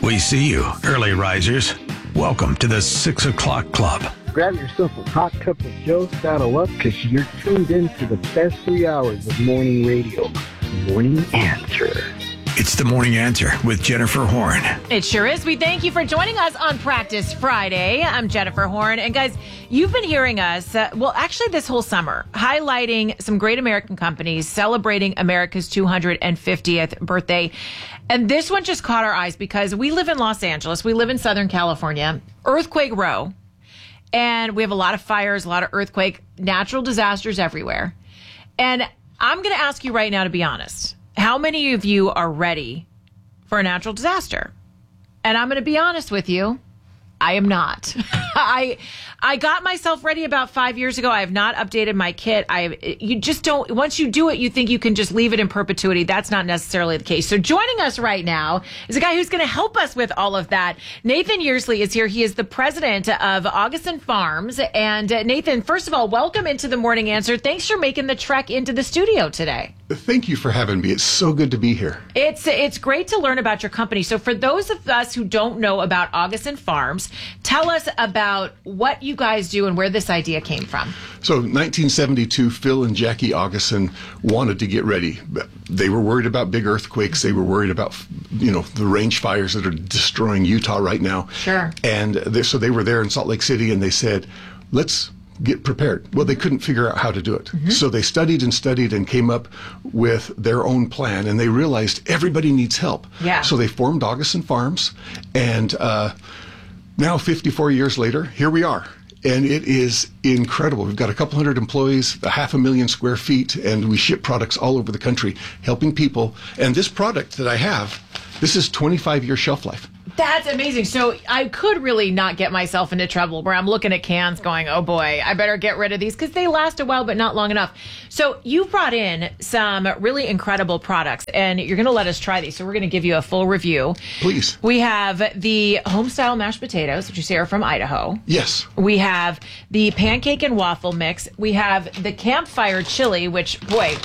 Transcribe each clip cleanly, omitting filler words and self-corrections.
We see you, early risers. Welcome to the 6 o'clock club. Grab yourself a hot cup of Joe, saddle up, because you're tuned in to the best 3 hours of morning radio. Morning Answer. It's the Morning Answer with Jennifer Horn. It sure is. We thank you for joining us on Practice Friday. I'm Jennifer Horn. And guys, you've been hearing us, actually this whole summer, highlighting some great American companies celebrating America's 250th birthday. And this one just caught our eyes because we live in Los Angeles. We live in Southern California, Earthquake Row. And we have a lot of fires, a lot of earthquake, natural disasters everywhere. And I'm going to ask you right now, to be honest, how many of you are ready for a natural disaster? And I'm going to be honest with you, I am not. I got myself ready about 5 years ago. I have not updated my kit. You just don't, once you do it, you think you can just leave it in perpetuity. That's not necessarily the case. So joining us right now is a guy who's going to help us with all of that. Nathan Yearsley is here. He is the president of Augason Farms. And Nathan, first of all, welcome into the Morning Answer. Thanks for making the trek into the studio today. Thank you for having me. It's so good to be here. It's great to learn about your company. So for those of us who don't know about Augason Farms, tell us about what you guys do and where this idea came from. So 1972, Phil and Jackie Augason wanted to get ready. They were worried about big earthquakes. They were worried about, the range fires that are destroying Utah right now. Sure. And so they were there in Salt Lake City and they said, let's get prepared. Well, they couldn't figure out how to do it. Mm-hmm. So they studied and came up with their own plan, and they realized everybody needs help. Yeah. So they formed Augason Farms, and now 54 years later, here we are. And it is incredible. We've got a couple hundred employees, 500,000 square feet, and we ship products all over the country, helping people. And this product that I have, this is 25-year shelf life. That's amazing. So I could really not get myself into trouble where I'm looking at cans going, oh boy, I better get rid of these because they last a while, but not long enough. So you brought in some really incredible products and you're going to let us try these. So we're going to give you a full review. Please. We have the homestyle mashed potatoes, which you say are from Idaho. Yes. We have the pancake and waffle mix. We have the campfire chili, which, boy,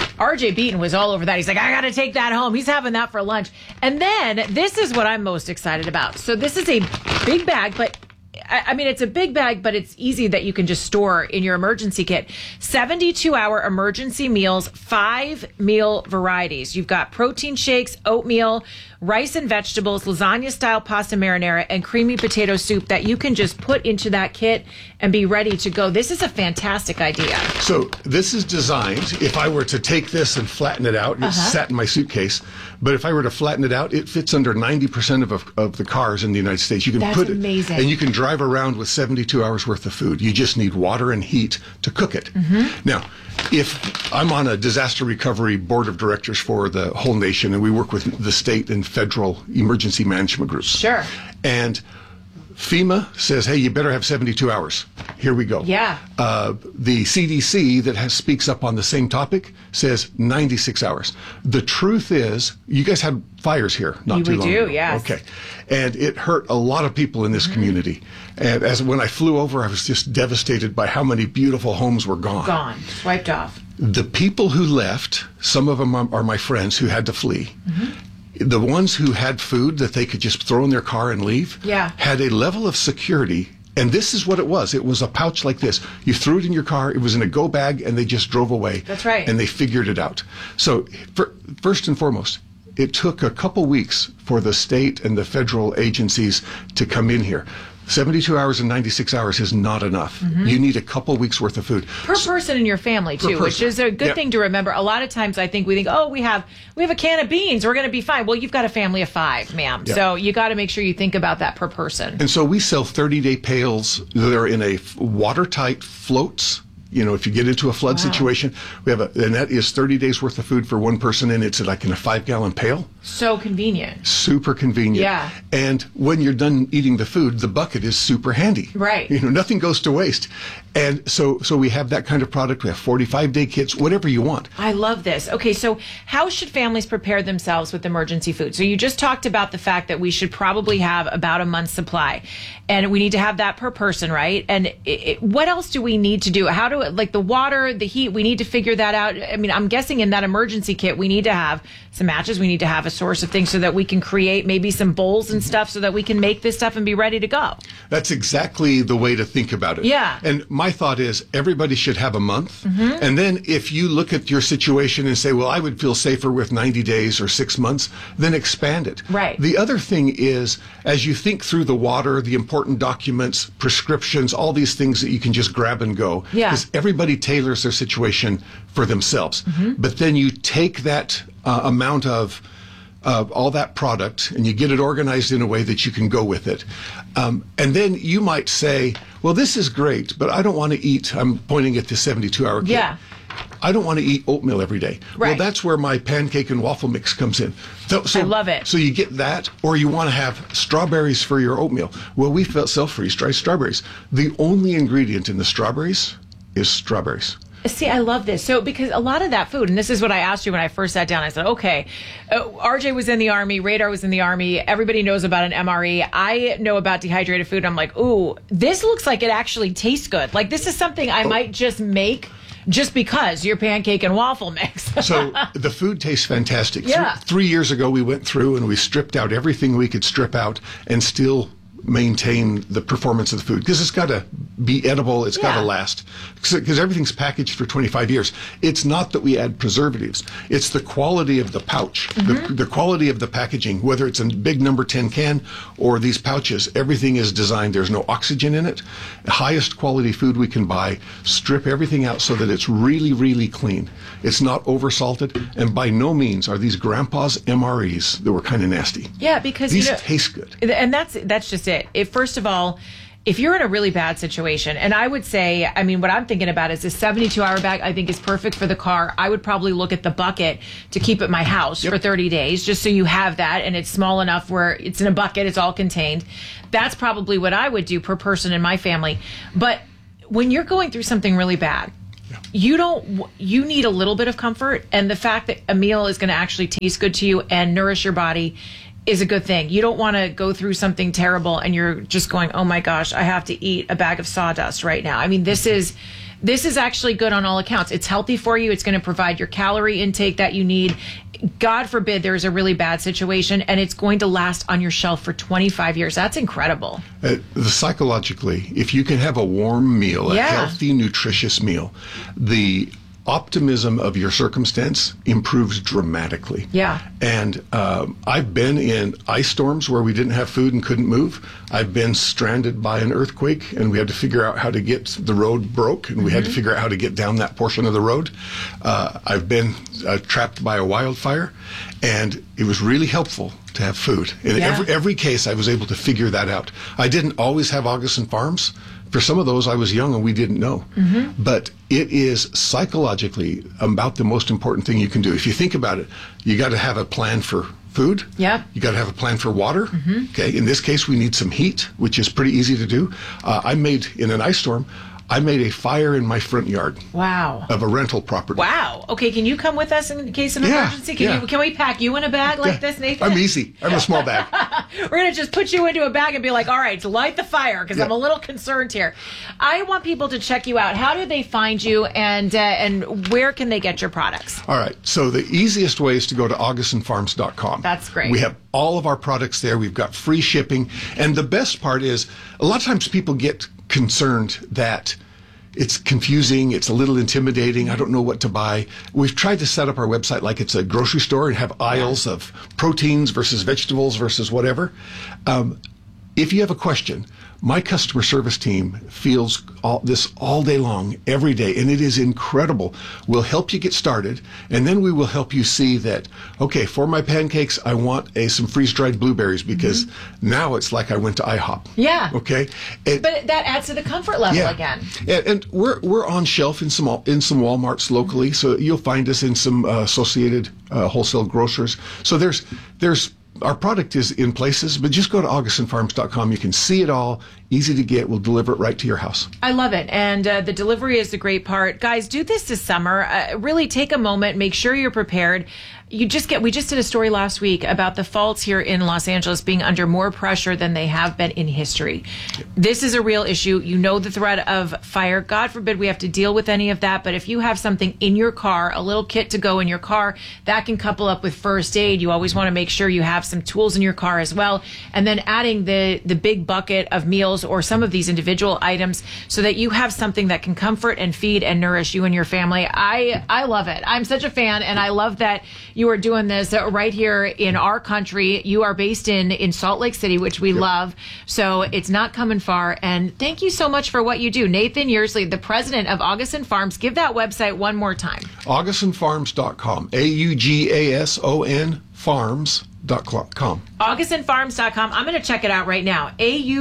RJ Beaton was all over that. He's like, I got to take that home. He's having that for lunch. And then this is what I'm most excited about. So this is a big bag, but I mean, it's a big bag, but it's easy that you can just store in your emergency kit. 72-hour emergency meals, 5 meal varieties. You've got protein shakes, oatmeal, rice and vegetables, lasagna-style pasta marinara, and creamy potato soup that you can just put into that kit and be ready to go. This is a fantastic idea. So this is designed, if I were to take this and flatten it out, it sat in my suitcase, but if I were to flatten it out, it fits under 90% of the cars in the United States. You can That's put amazing. it, and you can drive around with 72 hours worth of food. You just need water and heat to cook it. Mm-hmm. Now, if I'm on a disaster recovery board of directors for the whole nation, and we work with the state and federal emergency management groups. Sure. And FEMA says, hey, you better have 72 hours. Here we go. Yeah. The CDC that speaks up on the same topic says 96 hours. The truth is, you guys had fires here not too long ago. We do, yes. Okay. And it hurt a lot of people in this community. And when I flew over, I was just devastated by how many beautiful homes were gone. Gone. Wiped off. The people who left, some of them are my friends who had to flee. Mm-hmm. The ones who had food that they could just throw in their car and leave had a level of security. And this is what it was. It was a pouch like this. You threw it in your car. It was in a go bag, and they just drove away. That's right. And they figured it out. So first and foremost, it took a couple weeks for the state and the federal agencies to come in here. 72 hours and 96 hours is not enough. Mm-hmm. You need a couple weeks worth of food. Per person in your family, too, which is a good thing to remember. A lot of times I think we think, oh, we have a can of beans. We're going to be fine. Well, you've got a family of 5, ma'am. Yeah. So you got to make sure you think about that per person. And so we sell 30-day pails. They're in a watertight floats. If you get into a flood situation, we have and that is 30 days worth of food for one person, and it's like in a 5-gallon pail. So convenient. Super convenient. Yeah. And when you're done eating the food, the bucket is super handy. Right. Nothing goes to waste. And so we have that kind of product. We have 45-day kits, whatever you want. I love this. Okay, so how should families prepare themselves with emergency food? So you just talked about the fact that we should probably have about a month's supply, and we need to have that per person, right? And what else do we need to do? How do like the water, the heat? We need to figure that out. I mean, I'm guessing in that emergency kit we need to have some matches. We need to have a source of things so that we can create maybe some bowls and stuff so that we can make this stuff and be ready to go. That's exactly the way to think about it. Yeah. And my thought is everybody should have a month. And then if you look at your situation and say, well, I would feel safer with 90 days or 6 months, then expand it. Right. The other thing is, as you think through the water, the important documents, prescriptions, all these things that you can just grab and go. Yeah. Because everybody tailors their situation for themselves. But then you take that amount of all that product and you get it organized in a way that you can go with it. And then you might say, well, this is great, but I don't want to eat, I'm pointing at the 72-hour kit. Yeah. I don't want to eat oatmeal every day. Right. Well, that's where my pancake and waffle mix comes in. So, I love it. So you get that, or you want to have strawberries for your oatmeal. Well, we sell freeze-dried strawberries. The only ingredient in the strawberries is strawberries. See, I love this. So, because a lot of that food, and this is what I asked you when I first sat down, I said, okay, RJ was in the Army, Radar was in the Army, everybody knows about an MRE. I know about dehydrated food. I'm like, ooh, this looks like it actually tastes good. Like, this is something I might just make just because your pancake and waffle mix. So the food tastes fantastic. Yeah. 3 years ago, we went through and we stripped out everything we could strip out and still maintain the performance of the food, because it's got to be edible, it's got to last, because everything's packaged for 25 years. It's not that we add preservatives, it's the quality of the pouch, the quality of the packaging, whether it's a big number 10 can or these pouches. Everything is designed, there's no oxygen in it. The highest quality food we can buy, strip everything out so that it's really, really clean. It's not over salted, and by no means are these grandpa's MREs that were kind of nasty. Yeah, because these taste good. And that's just it. First of all, if you're in a really bad situation, and I would say, I mean, what I'm thinking about is a 72-hour bag I think is perfect for the car. I would probably look at the bucket to keep at my house for 30 days, just so you have that, and it's small enough where it's in a bucket, it's all contained. That's probably what I would do per person in my family. But when you're going through something really bad, you need a little bit of comfort, and the fact that a meal is going to actually taste good to you and nourish your body is a good thing. You don't want to go through something terrible and you're just going, oh my gosh, I have to eat a bag of sawdust right now. I mean, this is actually good on all accounts. It's healthy for you. It's going to provide your calorie intake that you need. God forbid there's a really bad situation, and it's going to last on your shelf for 25 years. That's incredible. Psychologically, if you can have a warm meal, a healthy, nutritious meal, the optimism of your circumstance improves dramatically. Yeah. And I've been in ice storms where we didn't have food and couldn't move. I've been stranded by an earthquake and we had to figure out how to get, the road broke and we had to figure out how to get down that portion of the road. I've been trapped by a wildfire, and it was really helpful to have food. In every case, I was able to figure that out. I didn't always have Augustin Farms. For some of those, I was young and we didn't know. But it is psychologically about the most important thing you can do. If you think about it, you got to have a plan for food. Yeah. You got to have a plan for water. Okay. In this case, we need some heat, which is pretty easy to do. I made, in an ice storm, I made a fire in my front yard. Wow. Of a rental property. Wow. Okay, can you come with us in case of emergency? Can we pack you in a bag like this, Nathan? I'm easy. I'm a small bag. We're going to just put you into a bag and be like, all right, light the fire, because I'm a little concerned here. I want people to check you out. How do they find you, and where can they get your products? All right. So the easiest way is to go to augustinfarms.com. That's great. We have all of our products there. We've got free shipping. And the best part is, a lot of times people get concerned that it's confusing, it's a little intimidating, I don't know what to buy. We've tried to set up our website like it's a grocery store and have aisles of proteins versus vegetables versus whatever. If you have a question, my customer service team feels this all day long, every day, and it is incredible. We'll help you get started, and then we will help you see that, okay, for my pancakes, I want some freeze-dried blueberries, because now it's like I went to IHOP. Yeah. Okay? But that adds to the comfort level again. And we're on shelf in some Walmarts locally, so you'll find us in some associated wholesale grocers. So there's our product is in places, but just go to augustinfarms.com. You can see it all easy to get. We'll deliver it right to your house. I love it. And the delivery is the great part. Guys, do this summer. Really take a moment. Make sure you're prepared. We just did a story last week about the faults here in Los Angeles being under more pressure than they have been in history. This is a real issue. You know the threat of fire. God forbid we have to deal with any of that. But if you have something in your car, a little kit to go in your car, that can couple up with first aid. You always want to make sure you have some tools in your car as well. And then adding the big bucket of meals or some of these individual items so that you have something that can comfort and feed and nourish you and your family. I love it. I'm such a fan, and I love that you are doing this right here in our country. You are based in Salt Lake City, which we love. So it's not coming far. And thank you so much for what you do. Nathan Yearsley, the president of Augason Farms. Give that website one more time. AugusonFarms.com. AUGASON Farms.com. AugusonFarms.com. I'm going to check it out right now.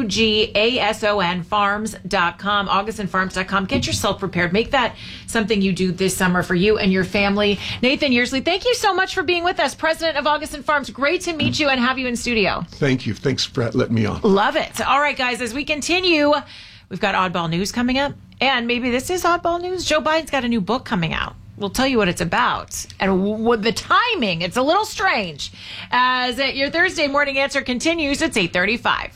AUGASON Farms.com. AugusonFarms.com. Get yourself prepared. Make that something you do this summer for you and your family. Nathan Yearsley, thank you so much for being with us. President of Augason Farms. Great to meet you and have you in studio. Thank you. Thanks for letting me on. Love it. All right, guys, as we continue, we've got Oddball News coming up. And maybe this is Oddball News. Joe Biden's got a new book coming out. We'll tell you what it's about. And with the timing, it's a little strange. As your Thursday morning answer continues, it's 8:35.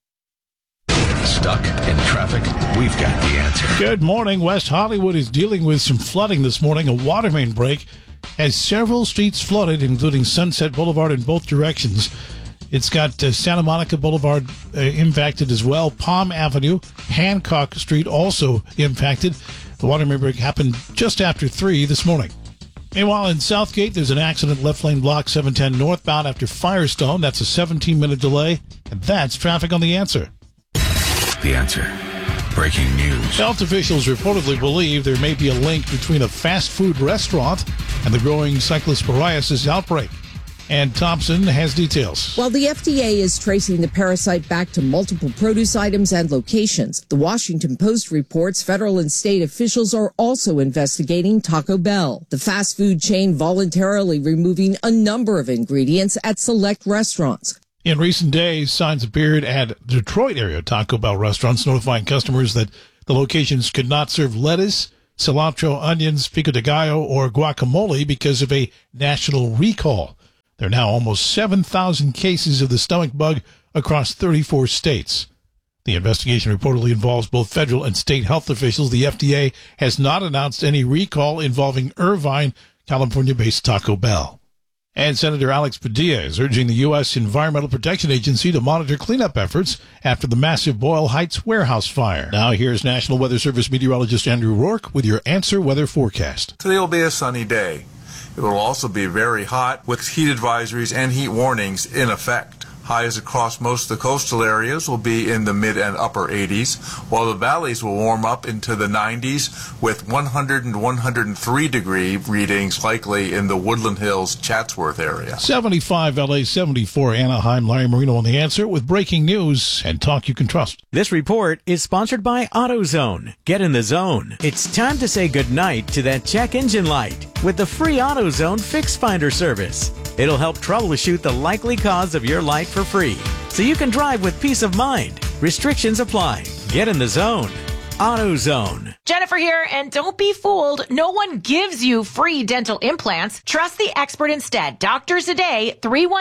Stuck in traffic? We've got the answer. Good morning. West Hollywood is dealing with some flooding this morning. A water main break has several streets flooded, including Sunset Boulevard in both directions. It's got Santa Monica Boulevard impacted as well. Palm Avenue, Hancock Street also impacted. The water main break happened just after 3 this morning. Meanwhile, in Southgate, there's an accident, left lane block 710 northbound after Firestone. That's a 17-minute delay. And that's traffic on The Answer. The Answer. Breaking news. Health officials reportedly believe there may be a link between a fast food restaurant and the growing cyclosporiasis outbreak. And Thompson has details. While the FDA is tracing the parasite back to multiple produce items and locations, the Washington Post reports federal and state officials are also investigating Taco Bell, the fast food chain voluntarily removing a number of ingredients at select restaurants. In recent days, signs appeared at Detroit area Taco Bell restaurants notifying customers that the locations could not serve lettuce, cilantro, onions, pico de gallo, or guacamole because of a national recall. There are now almost 7,000 cases of the stomach bug across 34 states. The investigation reportedly involves both federal and state health officials. The FDA has not announced any recall involving Irvine, California-based Taco Bell. And Senator Alex Padilla is urging the U.S. Environmental Protection Agency to monitor cleanup efforts after the massive Boyle Heights warehouse fire. Now here's National Weather Service meteorologist Andrew Rourke with your Answer Weather forecast. Today will be a sunny day. It will also be very hot with heat advisories and heat warnings in effect. Highs across most of the coastal areas will be in the mid and upper 80s, while the valleys will warm up into the 90s with 100 and 103 degree readings likely in the Woodland Hills, Chatsworth area. 75 LA, 74 Anaheim. Larry Marino on The Answer with breaking news and talk you can trust. This report is sponsored by AutoZone. Get in the zone. It's time to say goodnight to that check engine light with the free AutoZone Fix Finder service. It'll help troubleshoot the likely cause of your light for free, so you can drive with peace of mind. Restrictions apply. Get in the zone. AutoZone. Jennifer here, and don't be fooled. No one gives you free dental implants. Trust the expert instead. Doctors a Day,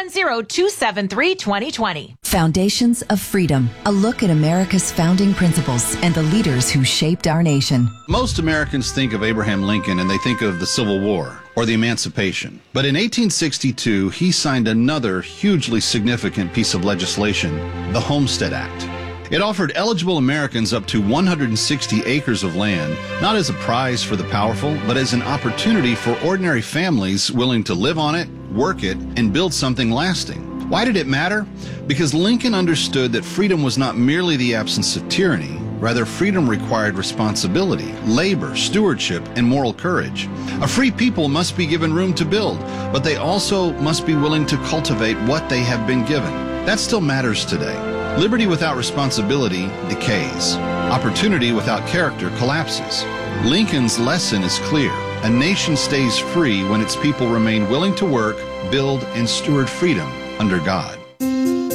310-273-2020. Foundations of Freedom. A look at America's founding principles and the leaders who shaped our nation. Most Americans think of Abraham Lincoln and they think of the Civil War or the Emancipation. But in 1862, he signed another hugely significant piece of legislation, the Homestead Act. It offered eligible Americans up to 160 acres of land, not as a prize for the powerful, but as an opportunity for ordinary families willing to live on it, work it, and build something lasting. Why did it matter? Because Lincoln understood that freedom was not merely the absence of tyranny. Rather, freedom required responsibility, labor, stewardship, and moral courage. A free people must be given room to build, but they also must be willing to cultivate what they have been given. That still matters today. Liberty without responsibility decays. Opportunity without character collapses. Lincoln's lesson is clear. A nation stays free when its people remain willing to work, build, and steward freedom under God.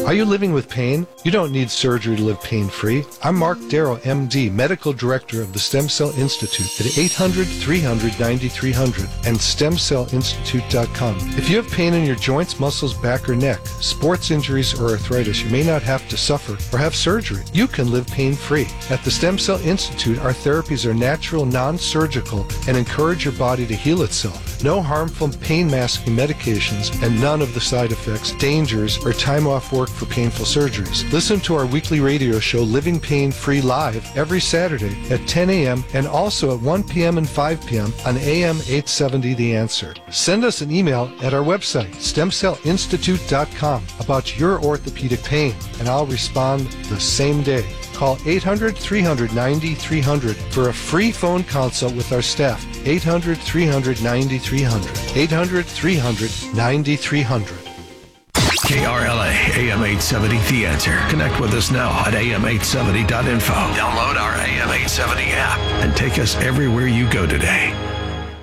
Are you living with pain? You don't need surgery to live pain-free. I'm Mark Darrow, MD, Medical Director of the Stem Cell Institute at 800-300-9300 and stemcellinstitute.com. If you have pain in your joints, muscles, back, or neck, sports injuries, or arthritis, you may not have to suffer or have surgery. You can live pain-free. At the Stem Cell Institute, our therapies are natural, non-surgical, and encourage your body to heal itself. No harmful pain-masking medications and none of the side effects, dangers, or time off work for painful surgeries. Listen to our weekly radio show, Living Pain Free Live, every Saturday at 10 a.m. and also at 1 p.m. and 5 p.m. on AM 870 The Answer. Send us an email at our website, stemcellinstitute.com, about your orthopedic pain, and I'll respond the same day. Call 800-300-9300 for a free phone consult with our staff. 800-300-9300. 800-300-9300. KRLA AM 870 The Answer. Connect with us now at am870.info. Download our AM 870 app and take us everywhere you go today.